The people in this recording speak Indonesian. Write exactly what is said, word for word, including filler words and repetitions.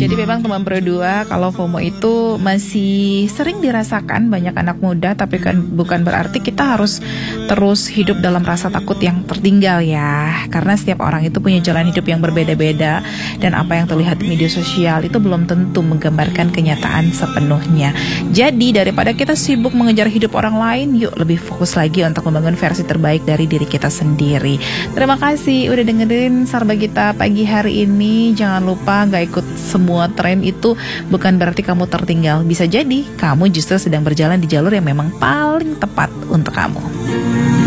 Jadi memang teman berdua, kalau FOMO itu masih sering dirasakan banyak anak muda, tapi kan bukan berarti kita harus terus hidup dalam rasa takut yang tertinggal ya. Karena setiap orang itu punya jalan hidup yang berbeda-beda, dan apa yang terlihat di media sosial itu belum tentu menggambarkan kenyataan sepenuhnya. Jadi daripada kita sibuk mengejar hidup orang lain, yuk lebih fokus lagi untuk membangun versi terbaik dari diri kita sendiri. Terima kasih udah dengerin Sarba Gita pagi hari ini. Jangan lupa gak ikut semua tren itu bukan berarti kamu tertinggal. Bisa jadi kamu justru sedang berjalan di jalur yang memang paling tepat untuk kamu.